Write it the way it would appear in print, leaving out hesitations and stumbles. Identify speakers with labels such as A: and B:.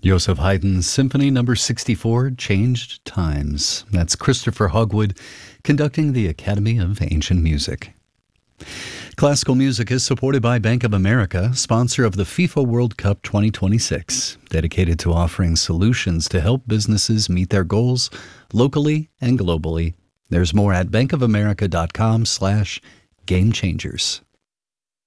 A: Joseph Haydn's Symphony No. 64, Changed Times. That's Christopher Hogwood conducting the Academy of Ancient Music. Classical music is supported by Bank of America, sponsor of the FIFA World Cup 2026, dedicated to offering solutions to help businesses meet their goals locally and globally. There's more at bankofamerica.com/gamechangers.